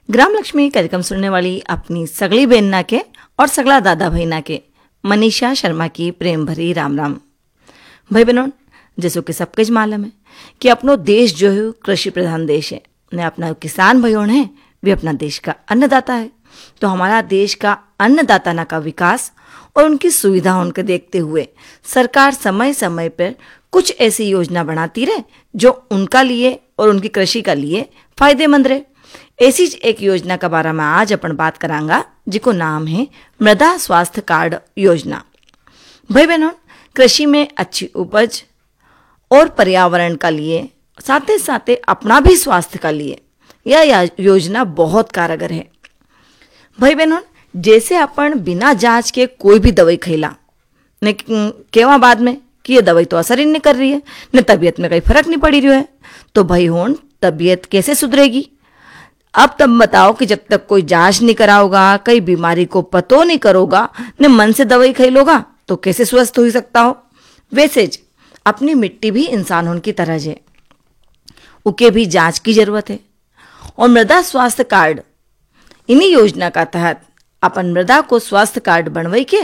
ग्राम लक्ष्मी कार्यक्रम सुनने वाली अपनी सगली बहन ना के और सगला दादा भाई ना के मनीषा शर्मा की प्रेम भरी राम राम। भाई बहनों, जैसो कि सबके ज मालूम है कि अपनो देश जो है कृषि प्रधान देश है ने अपना किसान भाइयों है वे अपना देश का अन्नदाता है। तो हमारा देश का अन्नदाता ना का विकास और उनकी सुविधाओं को देखते हुए सरकार समय समय पर कुछ ऐसी योजना बनाती रहे जो उनका लिए और उनकी कृषि का लिए फायदेमंद रहे। ऐसी एक योजना के बारे में आज अपन बात करांगा जिको नाम है मृदा स्वास्थ्य कार्ड योजना। भाई बहनों, कृषि में अच्छी उपज और पर्यावरण का लिए साथ ही अपना भी स्वास्थ्य का लिए यह योजना बहुत कारगर है। भाई बहनों, जैसे अपन बिना जांच के कोई भी दवाई खैला ने केवा बाद में कि ये दवाई तो असर ही नहीं कर रही है, न तबीयत में कोई फर्क नहीं पड़ी रही है, तो भाई होन तबीयत कैसे सुधरेगी। अब तब बताओ कि जब तक कोई जांच नहीं कराओगा, कई बीमारी को पतो नहीं करोगा, न मन से दवाई खैलोगा तो कैसे स्वस्थ हो सकता हो। वैसे अपनी मिट्टी भी इंसान होने की तरह है, उके भी जांच की जरूरत है। और मृदा स्वास्थ्य कार्ड इन्हीं योजना का तहत अपन मृदा को स्वास्थ्य कार्ड बनवाई के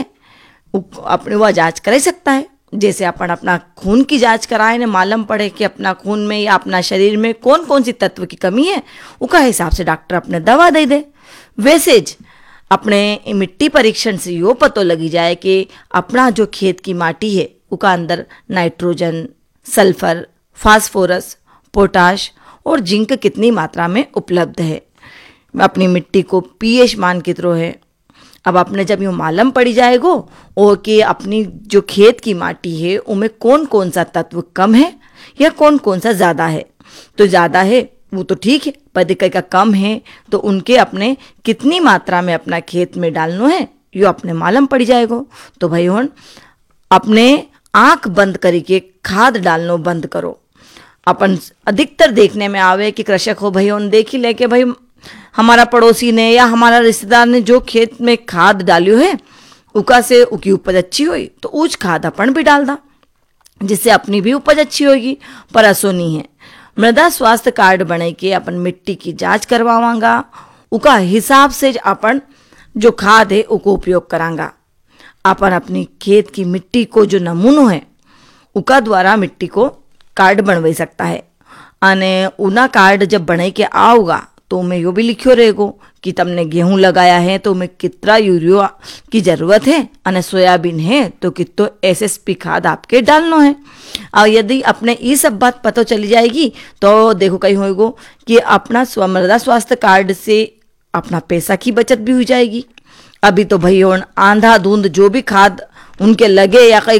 अपने वह जांच कर सकता है। जैसे अपन अपना खून की जांच कराए ने मालूम पड़े कि अपना खून में या अपना शरीर में कौन कौन सी तत्व की कमी है, उसका हिसाब से डॉक्टर अपने दवा दे दे। वैसे अपने मिट्टी परीक्षण से यो पतो लगी जाए कि अपना जो खेत की माटी है उसका अंदर नाइट्रोजन, सल्फर, फास्फोरस, पोटाश और जिंक कितनी मात्रा में उपलब्ध है। अपनी मिट्टी को पीएच मान कितरो है। अब आपने जब यूँ मालूम पड़ी जाएगो और कि अपनी जो खेत की माटी है उनमें कौन कौन सा तत्व कम है या कौन कौन सा ज़्यादा है, तो ज़्यादा है वो तो ठीक है, पर कई का कम है तो उनके अपने कितनी मात्रा में अपना खेत में डालना है यो अपने मालूम पड़ी जाएगो। तो भाई होन अपने आँख बंद करके खाद डालना बंद करो। अपन अधिकतर देखने में आवे कि कृषक हो भाई होन देख ही ले कि भाई हमारा पड़ोसी ने या हमारा रिश्तेदार ने जो खेत में खाद डालियो है उका से उकी उपज अच्छी हुई तो ऊच खाद अपन भी डाल दा, जिससे अपनी भी उपज अच्छी होगी। पर ऐसो नहीं है। मृदा स्वास्थ्य कार्ड बने के अपन मिट्टी की जांच करवावांगा, उका हिसाब से अपन जो खाद है उको उपयोग करांगा। अपन अपनी खेत की मिट्टी को जो नमूनो है उका द्वारा मिट्टी को कार्ड बनवा सकता है। अने उना कार्ड जब बने के आओगा तो मैं यो भी लिखियो रहेगो कि तुमने गेहूं लगाया है तो मैं कितना यूरिया की जरूरत है, अने सोयाबीन है तो कितो एसएसपी खाद आपके डालना है। और यदि अपने ये सब बात पता चली जाएगी तो देखो कहीं होएगो कि अपना मृदा स्वास्थ्य कार्ड से अपना पैसा की बचत भी हो जाएगी। अभी तो भाई आंधा धुंध जो भी खाद उनके लगे या कहीं